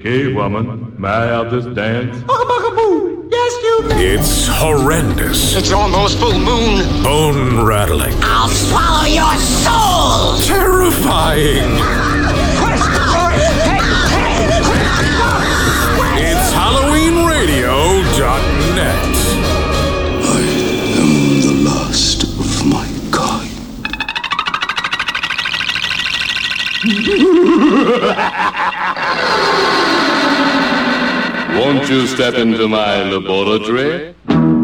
Hey, woman, may I have this dance? Yes, you may. It's horrendous. It's almost full moon. Bone rattling. I'll swallow your soul. Terrifying. It's HalloweenRadio.net. I am the last of my kind. Won't you step into my laboratory?